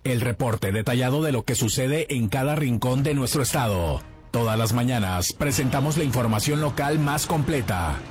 el reporte detallado de lo que sucede en cada rincón de nuestro estado. Todas las mañanas presentamos la información local más completa.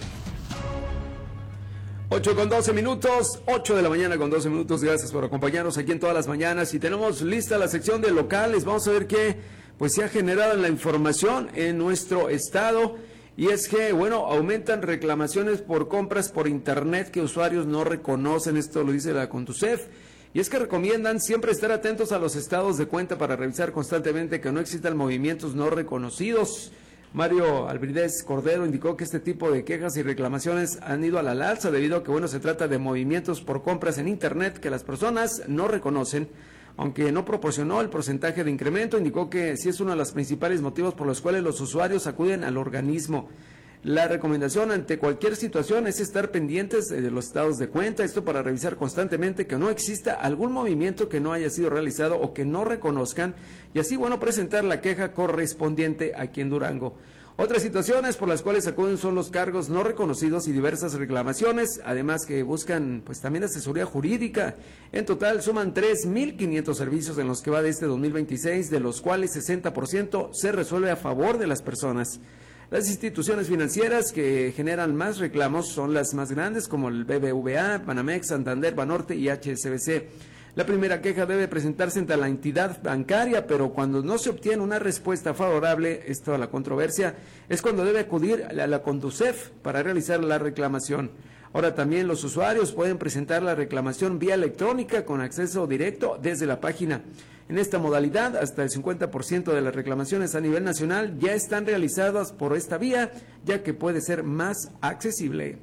8:12, 8 de la mañana con 12 minutos. Gracias por acompañarnos aquí en Todas las Mañanas. Y tenemos lista la sección de locales. Vamos a ver qué pues se ha generado en la información en nuestro estado. Y es que, bueno, aumentan reclamaciones por compras por internet que usuarios no reconocen. Esto lo dice la Conducef. Y es que recomiendan siempre estar atentos a los estados de cuenta para revisar constantemente que no existan movimientos no reconocidos. Mario Albrides Cordero indicó que este tipo de quejas y reclamaciones han ido a la alza debido a que, bueno, se trata de movimientos por compras en internet que las personas no reconocen. Aunque no proporcionó el porcentaje de incremento, indicó que sí es uno de los principales motivos por los cuales los usuarios acuden al organismo. La recomendación ante cualquier situación es estar pendientes de los estados de cuenta, esto para revisar constantemente que no exista algún movimiento que no haya sido realizado o que no reconozcan, y así, bueno, presentar la queja correspondiente aquí en Durango. Otras situaciones por las cuales acuden son los cargos no reconocidos y diversas reclamaciones, además que buscan pues también asesoría jurídica. En total suman 3,500 servicios en los que va de este 2026, de los cuales 60% se resuelve a favor de las personas. Las instituciones financieras que generan más reclamos son las más grandes, como el BBVA, Banamex, Santander, Banorte y HSBC. La primera queja debe presentarse ante la entidad bancaria, pero cuando no se obtiene una respuesta favorable, esto a la controversia, es cuando debe acudir a la Conducef para realizar la reclamación. Ahora también los usuarios pueden presentar la reclamación vía electrónica con acceso directo desde la página. En esta modalidad, hasta el 50% de las reclamaciones a nivel nacional ya están realizadas por esta vía, ya que puede ser más accesible.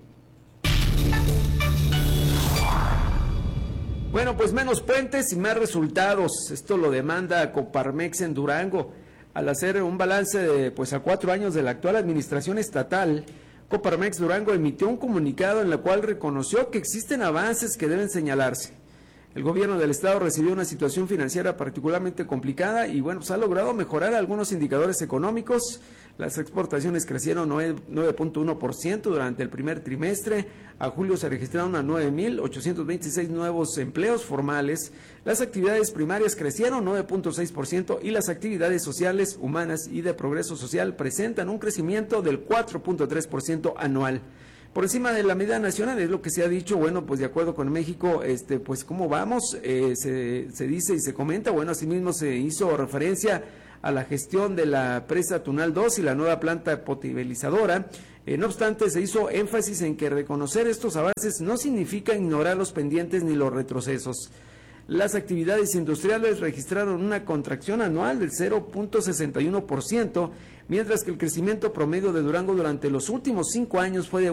Bueno, pues menos puentes y más resultados. Esto lo demanda Coparmex en Durango. Al hacer un balance pues a 4 años de la actual administración estatal, Coparmex Durango emitió un comunicado en el cual reconoció que existen avances que deben señalarse. El gobierno del estado recibió una situación financiera particularmente complicada y, bueno, se ha logrado mejorar algunos indicadores económicos. Las exportaciones crecieron 9.1% durante el primer trimestre. A julio se registraron a 9,826 nuevos empleos formales. Las actividades primarias crecieron 9.6% y las actividades sociales, humanas y de progreso social presentan un crecimiento del 4.3% anual. Por encima de la media nacional es lo que se ha dicho. Bueno, pues de acuerdo con México, pues cómo vamos, se dice y se comenta. Bueno, asimismo se hizo referencia a la gestión de la presa Tunal 2 y la nueva planta potabilizadora. No obstante, se hizo énfasis en que reconocer estos avances no significa ignorar los pendientes ni los retrocesos. Las actividades industriales registraron una contracción anual del 0.61%, mientras que el crecimiento promedio de Durango durante los últimos 5 años fue de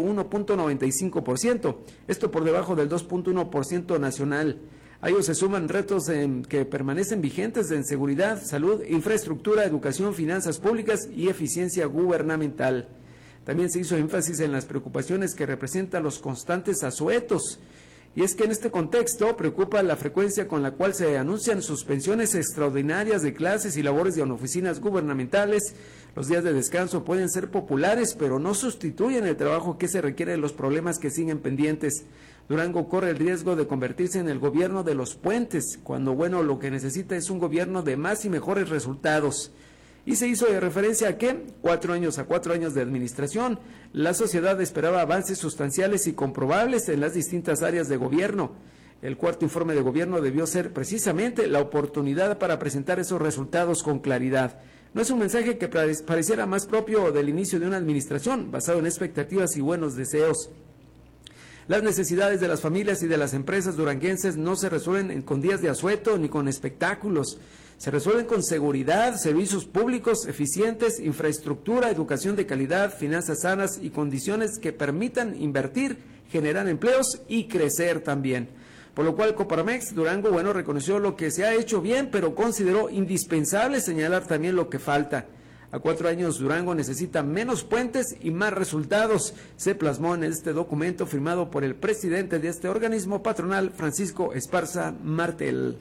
1.95%, esto por debajo del 2.1% nacional. A ellos se suman retos que permanecen vigentes en seguridad, salud, infraestructura, educación, finanzas públicas y eficiencia gubernamental. También se hizo énfasis en las preocupaciones que representan los constantes asuetos. Y es que en este contexto preocupa la frecuencia con la cual se anuncian suspensiones extraordinarias de clases y labores de oficinas gubernamentales. Los días de descanso pueden ser populares, pero no sustituyen el trabajo que se requiere de los problemas que siguen pendientes. Durango corre el riesgo de convertirse en el gobierno de los puentes, cuando, bueno, lo que necesita es un gobierno de más y mejores resultados. Y se hizo referencia a que, a 4 años de administración, la sociedad esperaba avances sustanciales y comprobables en las distintas áreas de gobierno. El cuarto informe de gobierno debió ser precisamente la oportunidad para presentar esos resultados con claridad. No es un mensaje que pareciera más propio del inicio de una administración, basado en expectativas y buenos deseos. Las necesidades de las familias y de las empresas duranguenses no se resuelven con días de asueto ni con espectáculos. Se resuelven con seguridad, servicios públicos eficientes, infraestructura, educación de calidad, finanzas sanas y condiciones que permitan invertir, generar empleos y crecer también. Por lo cual Coparmex Durango, bueno, reconoció lo que se ha hecho bien, pero consideró indispensable señalar también lo que falta. A 4 años Durango necesita menos puentes y más resultados. Se plasmó en este documento firmado por el presidente de este organismo patronal, Francisco Esparza Martel.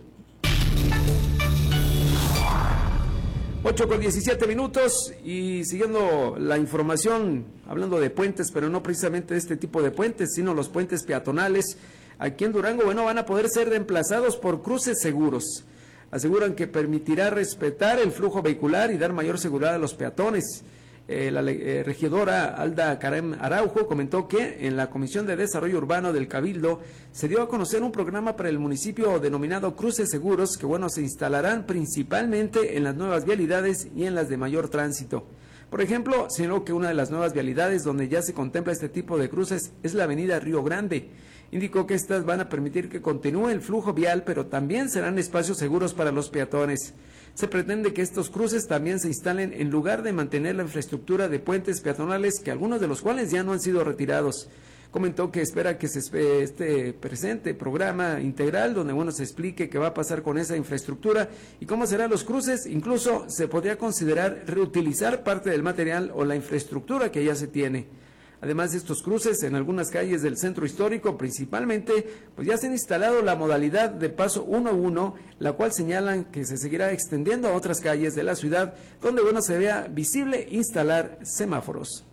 8:17 y siguiendo la información, hablando de puentes, pero no precisamente de este tipo de puentes, sino los puentes peatonales. Aquí en Durango, bueno, van a poder ser reemplazados por cruces seguros. Aseguran que permitirá respetar el flujo vehicular y dar mayor seguridad a los peatones. La regidora Alda Karem Araujo comentó que en la Comisión de Desarrollo Urbano del Cabildo se dio a conocer un programa para el municipio denominado Cruces Seguros, que se instalarán principalmente en las nuevas vialidades y en las de mayor tránsito. Por ejemplo, señaló que una de las nuevas vialidades donde ya se contempla este tipo de cruces es la avenida Río Grande. Indicó que estas van a permitir que continúe el flujo vial, pero también serán espacios seguros para los peatones. Se pretende que estos cruces también se instalen en lugar de mantener la infraestructura de puentes peatonales, que algunos de los cuales ya no han sido retirados. Comentó que espera que este presente programa integral donde se explique qué va a pasar con esa infraestructura y cómo serán los cruces. Incluso se podría considerar reutilizar parte del material o la infraestructura que ya se tiene. Además de estos cruces, en algunas calles del centro histórico principalmente, ya se ha instalado la modalidad de paso 1 a 1, la cual señalan que se seguirá extendiendo a otras calles de la ciudad, donde se vea visible instalar semáforos.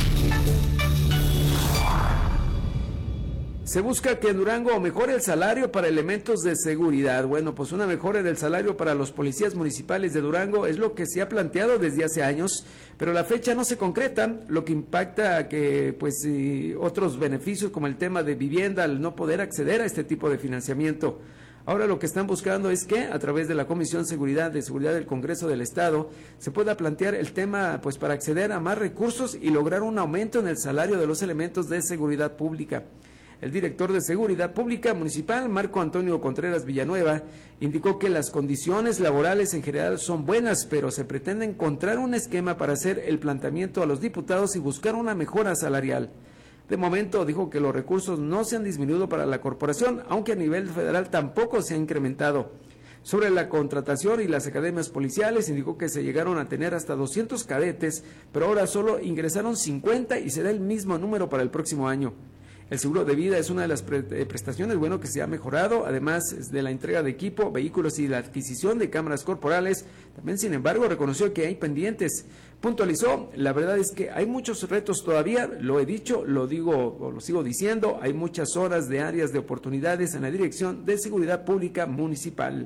Se busca que en Durango mejore el salario para elementos de seguridad. Una mejora del salario para los policías municipales de Durango es lo que se ha planteado desde hace años, pero la fecha no se concreta, lo que impacta que otros beneficios como el tema de vivienda, al no poder acceder a este tipo de financiamiento. Ahora lo que están buscando es que a través de la Comisión de Seguridad del Congreso del Estado se pueda plantear el tema para acceder a más recursos y lograr un aumento en el salario de los elementos de seguridad pública. El director de Seguridad Pública Municipal, Marco Antonio Contreras Villanueva, indicó que las condiciones laborales en general son buenas, pero se pretende encontrar un esquema para hacer el planteamiento a los diputados y buscar una mejora salarial. De momento dijo que los recursos no se han disminuido para la corporación, aunque a nivel federal tampoco se ha incrementado. Sobre la contratación y las academias policiales, indicó que se llegaron a tener hasta 200 cadetes, pero ahora solo ingresaron 50 y será el mismo número para el próximo año. El seguro de vida es una de las prestaciones que se ha mejorado, además de la entrega de equipo, vehículos y la adquisición de cámaras corporales. También, sin embargo, reconoció que hay pendientes. Puntualizó, la verdad es que hay muchos retos todavía, lo he dicho, lo digo o lo sigo diciendo, hay muchas horas de áreas de oportunidades en la Dirección de Seguridad Pública Municipal.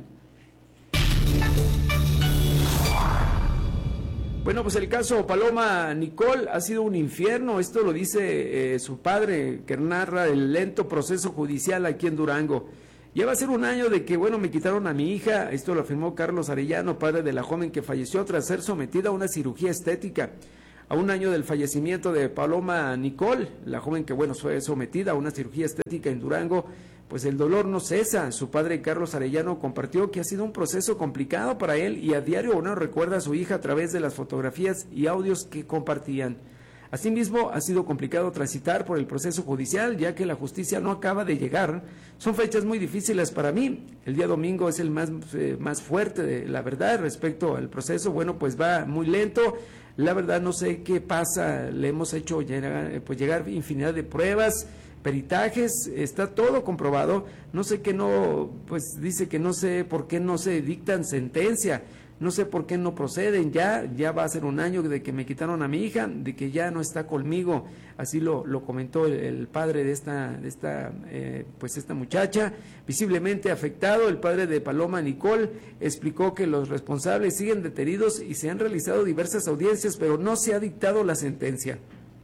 El caso Paloma Nicol ha sido un infierno, esto lo dice su padre, que narra el lento proceso judicial aquí en Durango. Ya va a ser un año de que, me quitaron a mi hija, esto lo afirmó Carlos Arellano, padre de la joven que falleció tras ser sometida a una cirugía estética. A un año del fallecimiento de Paloma Nicol, la joven que, fue sometida a una cirugía estética en Durango, el dolor no cesa. Su padre, Carlos Arellano, compartió que ha sido un proceso complicado para él y a diario recuerda a su hija a través de las fotografías y audios que compartían. Asimismo, ha sido complicado transitar por el proceso judicial, ya que la justicia no acaba de llegar. Son fechas muy difíciles para mí. El día domingo es el más fuerte, la verdad, respecto al proceso. Va muy lento. La verdad no sé qué pasa. Le hemos hecho llegar infinidad de pruebas, peritajes, está todo comprobado. No sé qué dice que no sé por qué no se dictan sentencia. No sé por qué no proceden, ya va a ser un año de que me quitaron a mi hija, de que ya no está conmigo, así lo comentó el padre de esta muchacha, visiblemente afectado. El padre de Paloma Nicol explicó que los responsables siguen detenidos y se han realizado diversas audiencias, pero no se ha dictado la sentencia.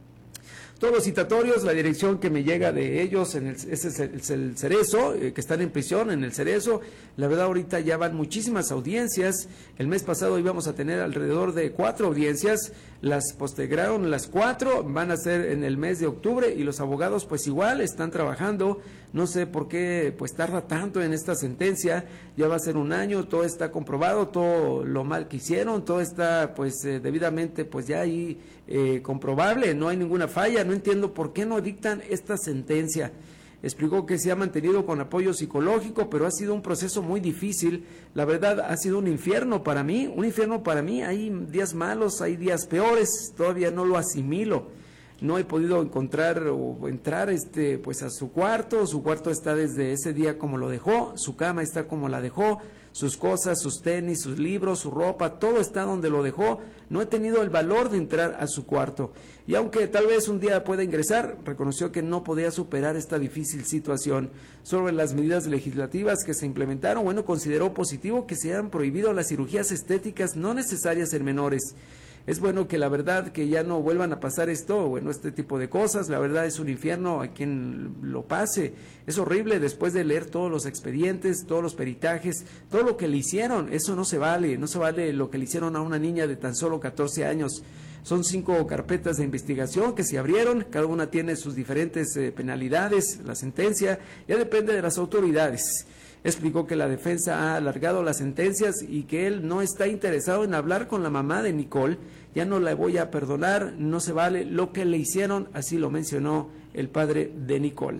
Todos citatorios, la dirección que me llega de ellos es el Cerezo, que están en prisión en el Cerezo. La verdad ahorita ya van muchísimas audiencias. El mes pasado íbamos a tener alrededor de 4 audiencias, las postergaron las 4, van a ser en el mes de octubre y los abogados igual están trabajando. No sé por qué tarda tanto en esta sentencia, ya va a ser un año, todo está comprobado, todo lo mal que hicieron, todo está debidamente ya ahí comprobable, no hay ninguna falla. No entiendo por qué no dictan esta sentencia. Explicó que se ha mantenido con apoyo psicológico, pero ha sido un proceso muy difícil. La verdad ha sido un infierno para mí, hay días malos, hay días peores, todavía no lo asimilo. no he podido encontrar o entrar pues a su cuarto está desde ese día como lo dejó, su cama está como la dejó, sus cosas, sus tenis, sus libros, su ropa, todo está donde lo dejó. No he tenido el valor de entrar a su cuarto. Y aunque tal vez un día pueda ingresar, reconoció que no podía superar esta difícil situación. Sobre las medidas legislativas que se implementaron, bueno, consideró positivo que se hayan prohibido las cirugías estéticas no necesarias en menores. Es bueno que la verdad que ya no vuelvan a pasar esto, bueno, este tipo de cosas. La verdad es un infierno a quien lo pase. Es horrible después de leer todos los expedientes, todos los peritajes, todo lo que le hicieron. Eso no se vale lo que le hicieron a una niña de tan solo 14 años. Son 5 carpetas de investigación que se abrieron, cada una tiene sus diferentes penalidades, la sentencia ya depende de las autoridades. Explicó que la defensa ha alargado las sentencias y que él no está interesado en hablar con la mamá de Nicole. Ya no la voy a perdonar, no se vale lo que le hicieron, así lo mencionó el padre de Nicole.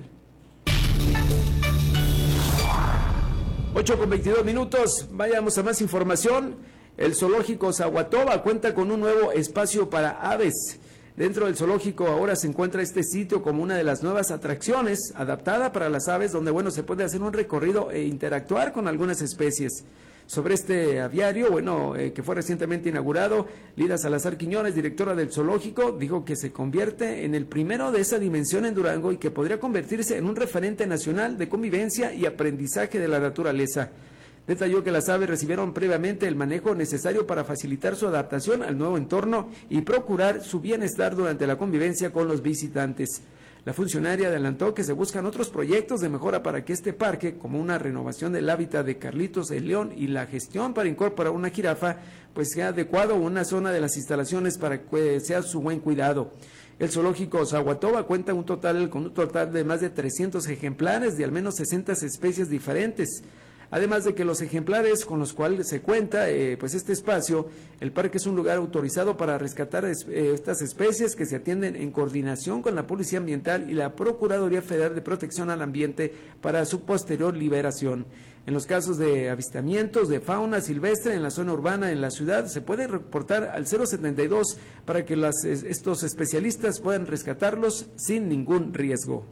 8:22, vayamos a más información. El zoológico Zahuatoba cuenta con un nuevo espacio para aves. Dentro del zoológico ahora se encuentra este sitio como una de las nuevas atracciones adaptada para las aves, donde bueno se puede hacer un recorrido e interactuar con algunas especies. Sobre este aviario, que fue recientemente inaugurado, Lida Salazar Quiñones, directora del zoológico, dijo que se convierte en el primero de esa dimensión en Durango y que podría convertirse en un referente nacional de convivencia y aprendizaje de la naturaleza. Detalló que las aves recibieron previamente el manejo necesario para facilitar su adaptación al nuevo entorno y procurar su bienestar durante la convivencia con los visitantes. La funcionaria adelantó que se buscan otros proyectos de mejora para que este parque, como una renovación del hábitat de Carlitos el león y la gestión para incorporar una jirafa, pues sea adecuado una zona de las instalaciones para que sea su buen cuidado. El zoológico Zahuatoba cuenta con un total de más de 300 ejemplares de al menos 60 especies diferentes. Además de que los ejemplares con los cuales se cuenta, pues este espacio, el parque es un lugar autorizado para rescatar estas especies que se atienden en coordinación con la Policía Ambiental y la Procuraduría Federal de Protección al Ambiente para su posterior liberación. En los casos de avistamientos de fauna silvestre en la zona urbana en la ciudad, se puede reportar al 072 para que estos especialistas puedan rescatarlos sin ningún riesgo.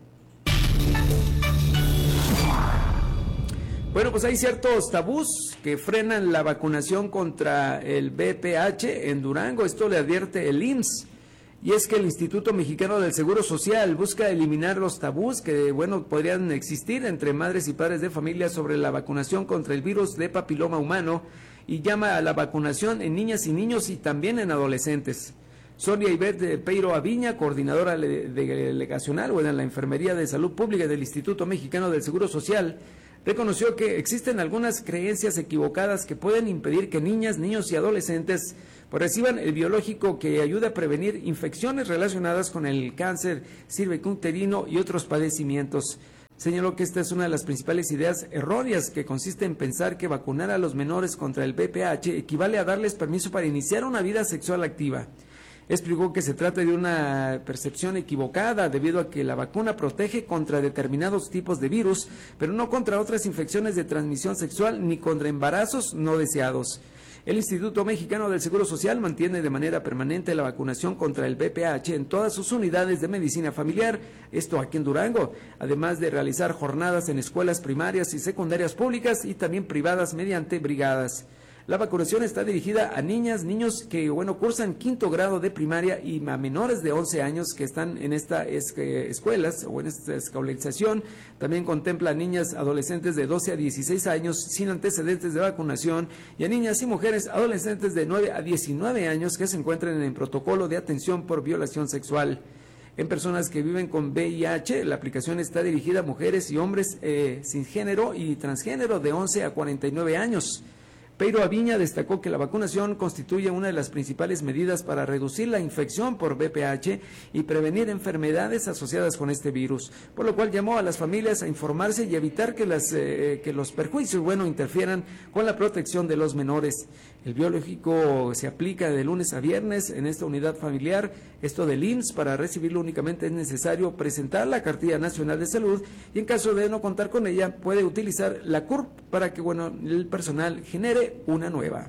Bueno, pues hay ciertos tabús que frenan la vacunación contra el VPH en Durango. Esto le advierte el IMSS. Y es que el Instituto Mexicano del Seguro Social busca eliminar los tabús que, podrían existir entre madres y padres de familia sobre la vacunación contra el virus de papiloma humano y llama a la vacunación en niñas y niños y también en adolescentes. Sonia Ivette Peiro Aviña, coordinadora delegacional en la Enfermería de Salud Pública del Instituto Mexicano del Seguro Social, reconoció que existen algunas creencias equivocadas que pueden impedir que niñas, niños y adolescentes reciban el biológico que ayuda a prevenir infecciones relacionadas con el cáncer cervicuterino y otros padecimientos. Señaló que esta es una de las principales ideas erróneas, que consiste en pensar que vacunar a los menores contra el VPH equivale a darles permiso para iniciar una vida sexual activa. Explicó que se trata de una percepción equivocada debido a que la vacuna protege contra determinados tipos de virus, pero no contra otras infecciones de transmisión sexual ni contra embarazos no deseados. El Instituto Mexicano del Seguro Social mantiene de manera permanente la vacunación contra el VPH en todas sus unidades de medicina familiar, esto aquí en Durango, además de realizar jornadas en escuelas primarias y secundarias públicas y también privadas mediante brigadas. La vacunación está dirigida a niñas, niños que cursan 5º grado de primaria y a menores de 11 años que están en estas escuelas o en esta escolarización. También contempla a niñas adolescentes de 12 a 16 años sin antecedentes de vacunación y a niñas y mujeres adolescentes de 9 a 19 años que se encuentran en el protocolo de atención por violación sexual. En personas que viven con VIH, la aplicación está dirigida a mujeres y hombres sin género y transgénero de 11 a 49 años. Peiro Aviña destacó que la vacunación constituye una de las principales medidas para reducir la infección por VPH y prevenir enfermedades asociadas con este virus, por lo cual llamó a las familias a informarse y evitar que los perjuicios interfieran con la protección de los menores. El biológico se aplica de lunes a viernes en esta unidad familiar. Esto del IMSS, para recibirlo únicamente es necesario presentar la Cartilla Nacional de Salud y en caso de no contar con ella puede utilizar la CURP para que el personal genere una nueva.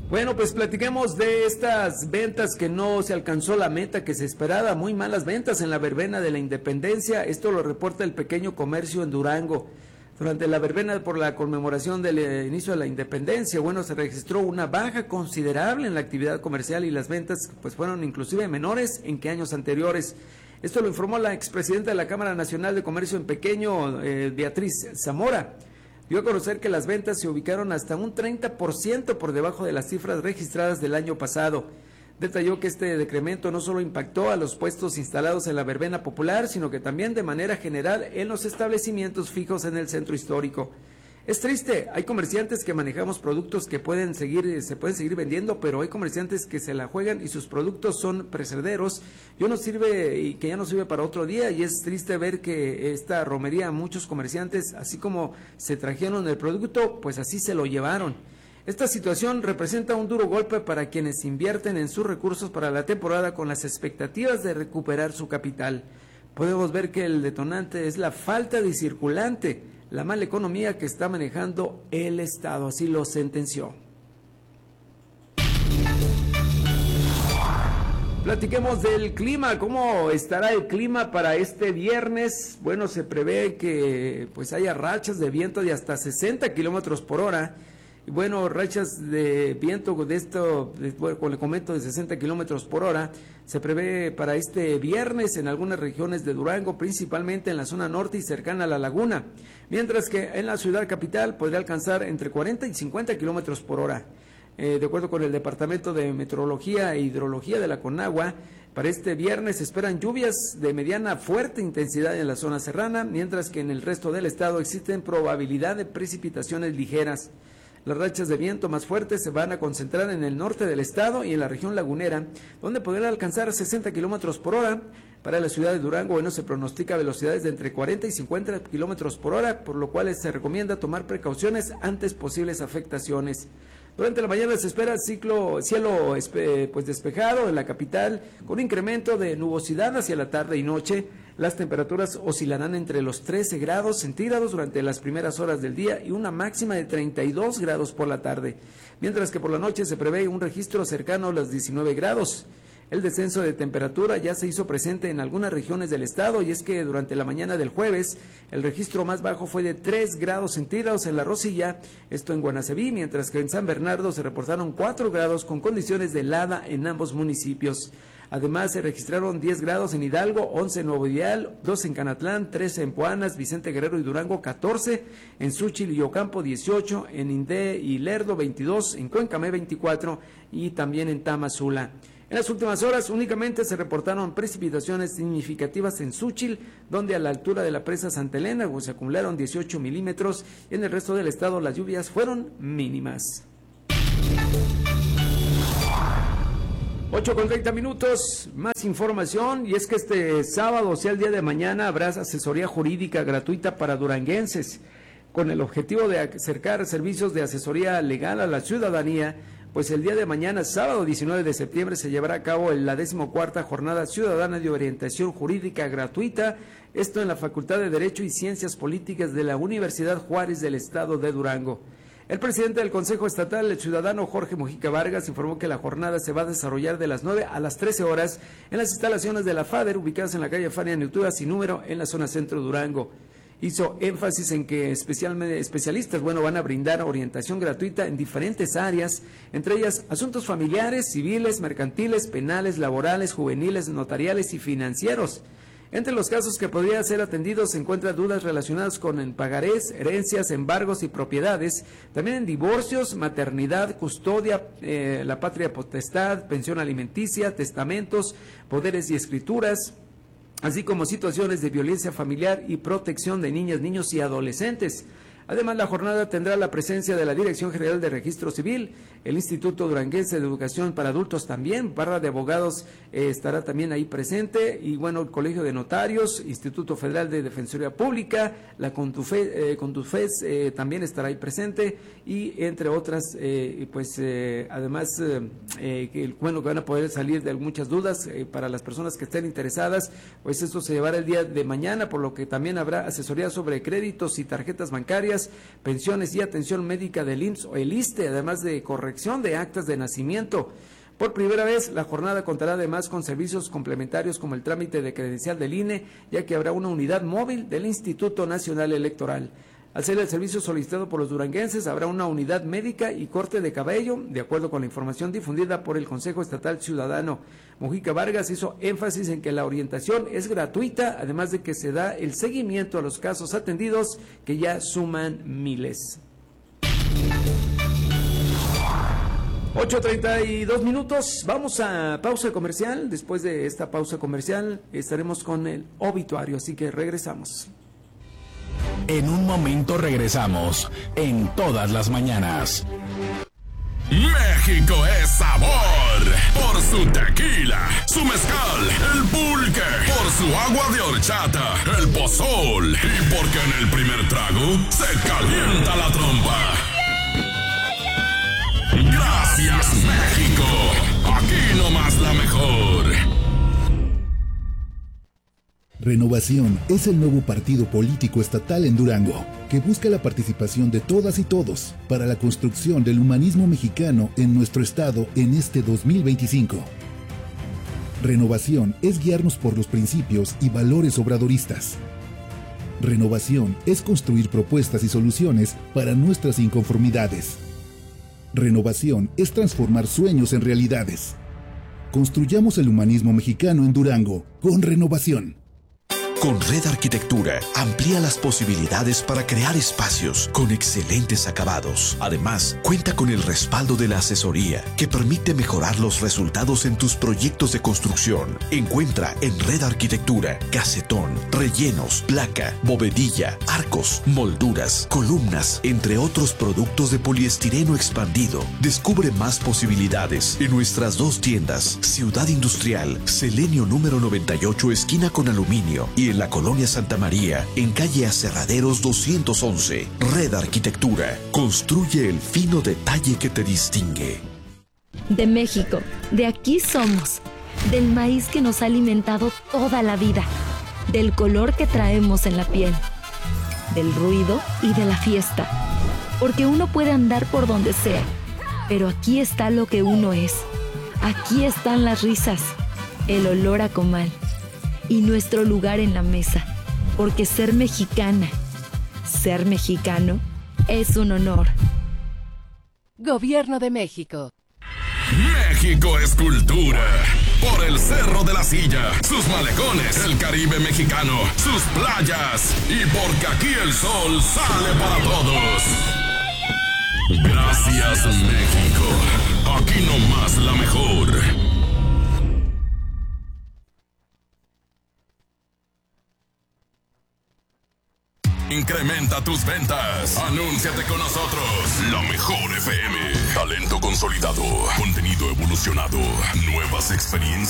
Bueno, pues platiquemos de estas ventas que no se alcanzó la meta que se esperaba, muy malas ventas en la verbena de la Independencia. Esto lo reporta el pequeño comercio en Durango. Durante la verbena por la conmemoración del inicio de la Independencia, bueno, se registró una baja considerable en la actividad comercial y las ventas pues fueron inclusive menores en que años anteriores. Esto lo informó la expresidenta de la Cámara Nacional de Comercio en Pequeño, Beatriz Zamora. Dio a conocer que las ventas se ubicaron hasta un 30% por debajo de las cifras registradas del año pasado. Detalló que este decremento no solo impactó a los puestos instalados en la verbena popular, sino que también de manera general en los establecimientos fijos en el centro histórico. Es triste, hay comerciantes que manejamos productos que se pueden seguir vendiendo, pero hay comerciantes que se la juegan y sus productos son precederos, que ya no sirve para otro día, y es triste ver que esta romería, muchos comerciantes, así como se trajeron el producto, pues así se lo llevaron. Esta situación representa un duro golpe para quienes invierten en sus recursos para la temporada con las expectativas de recuperar su capital. Podemos ver que el detonante es la falta de circulante, la mala economía que está manejando el Estado, así lo sentenció. Platiquemos del clima, ¿cómo estará el clima para este viernes? Bueno, se prevé que pues haya rachas de viento de hasta 60 kilómetros por hora. Y bueno, rachas de viento como le comento, de 60 kilómetros por hora, se prevé para este viernes en algunas regiones de Durango, principalmente en la zona norte y cercana a la laguna, mientras que en la ciudad capital podría alcanzar entre 40 y 50 kilómetros por hora. De acuerdo con el Departamento de Meteorología e Hidrología de la Conagua, para este viernes se esperan lluvias de mediana a fuerte intensidad en la zona serrana, mientras que en el resto del estado existen probabilidad de precipitaciones ligeras. Las rachas de viento más fuertes se van a concentrar en el norte del estado y en la región lagunera, donde podrán alcanzar 60 kilómetros por hora. Para la ciudad de Durango, bueno, se pronostica velocidades de entre 40 y 50 kilómetros por hora, por lo cual se recomienda tomar precauciones ante posibles afectaciones. Durante la mañana se espera cielo despejado en la capital, con incremento de nubosidad hacia la tarde y noche. Las temperaturas oscilarán entre los 13 grados centígrados durante las primeras horas del día y una máxima de 32 grados por la tarde, mientras que por la noche se prevé un registro cercano a los 19 grados. El descenso de temperatura ya se hizo presente en algunas regiones del estado, y es que durante la mañana del jueves el registro más bajo fue de 3 grados centígrados en La Rosilla, esto en Guanaceví, mientras que en San Bernardo se reportaron 4 grados con condiciones de helada en ambos municipios. Además, se registraron 10 grados en Hidalgo, 11 en Nuevo Ideal, 12 en Canatlán, 13 en Puanas, Vicente Guerrero y Durango, 14, en Xúchitl y Ocampo, 18, en Indé y Lerdo, 22, en Cuencamé, 24 y también en Tamazula. En las últimas horas únicamente se reportaron precipitaciones significativas en Xúchitl, donde a la altura de la presa Santa Elena se acumularon 18 milímetros, y en el resto del estado las lluvias fueron mínimas. 8:30, más información, y es que este sábado, o sea el día de mañana, habrá asesoría jurídica gratuita para duranguenses, con el objetivo de acercar servicios de asesoría legal a la ciudadanía. Pues el día de mañana, sábado 19 de septiembre, se llevará a cabo la 14ª Jornada Ciudadana de Orientación Jurídica Gratuita, esto en la Facultad de Derecho y Ciencias Políticas de la Universidad Juárez del Estado de Durango. El presidente del Consejo Estatal, el ciudadano Jorge Mujica Vargas, informó que la jornada se va a desarrollar de las 9 a las 13 horas en las instalaciones de la FADER, ubicadas en la calle Fania Neutura sin número, en la zona centro de Durango. Hizo énfasis en que especialistas van a brindar orientación gratuita en diferentes áreas, entre ellas asuntos familiares, civiles, mercantiles, penales, laborales, juveniles, notariales y financieros. Entre los casos que podrían ser atendidos se encuentran dudas relacionadas con pagarés, herencias, embargos y propiedades, también en divorcios, maternidad, custodia, la patria potestad, pensión alimenticia, testamentos, poderes y escrituras, así como situaciones de violencia familiar y protección de niñas, niños y adolescentes. Además, la jornada tendrá la presencia de la Dirección General de Registro Civil, el Instituto Duranguense de Educación para Adultos también, barra de abogados estará también ahí presente, y bueno, el Colegio de Notarios, Instituto Federal de Defensoría Pública, la Contufes también estará ahí presente, y entre otras, además, que van a poder salir de muchas dudas para las personas que estén interesadas. Pues esto se llevará el día de mañana, por lo que también habrá asesoría sobre créditos y tarjetas bancarias, licencias, pensiones y atención médica del IMSS o el ISSSTE, además de corrección de actas de nacimiento. Por primera vez, la jornada contará además con servicios complementarios como el trámite de credencial del INE, ya que habrá una unidad móvil del Instituto Nacional Electoral. Al ser el servicio solicitado por los duranguenses, habrá una unidad médica y corte de cabello, de acuerdo con la información difundida por el Consejo Estatal Ciudadano. Mujica Vargas hizo énfasis en que la orientación es gratuita, además de que se da el seguimiento a los casos atendidos, que ya suman miles. 8:32 minutos, vamos a pausa comercial. Después de esta pausa comercial estaremos con el obituario, así que regresamos. En un momento regresamos en Todas las Mañanas. México es sabor por su tequila, su mezcal, el pulque, por su agua de horchata, el pozol y porque en el primer trago se calienta la trompa. Gracias, México. Aquí nomás la mejor. Renovación es el nuevo partido político estatal en Durango, que busca la participación de todas y todos para la construcción del humanismo mexicano en nuestro estado en este 2025. Renovación es guiarnos por los principios y valores obradoristas. Renovación es construir propuestas y soluciones para nuestras inconformidades. Renovación es transformar sueños en realidades. Construyamos el humanismo mexicano en Durango con Renovación. Con Red Arquitectura, amplía las posibilidades para crear espacios con excelentes acabados. Además, cuenta con el respaldo de la asesoría que permite mejorar los resultados en tus proyectos de construcción. Encuentra en Red Arquitectura casetón, rellenos, placa, bovedilla, arcos, molduras, columnas, entre otros productos de poliestireno expandido. Descubre más posibilidades en nuestras dos tiendas, Ciudad Industrial, Selenio número 98, esquina con aluminio, y en la Colonia Santa María, en calle Aserraderos 211. Red Arquitectura. Construye el fino detalle que te distingue. De México, de aquí somos. Del maíz que nos ha alimentado toda la vida. Del color que traemos en la piel. Del ruido y de la fiesta. Porque uno puede andar por donde sea, pero aquí está lo que uno es. Aquí están las risas, el olor a comal y nuestro lugar en la mesa, porque ser mexicana, ser mexicano, es un honor. Gobierno de México. México es cultura. Por el Cerro de la Silla, sus malecones, el Caribe mexicano, sus playas y porque aquí el sol sale para todos. Gracias, México. Aquí nomás la mejor. Incrementa tus ventas. Anúnciate con nosotros. La mejor FM. Talento consolidado. Contenido evolucionado. Nuevas experiencias.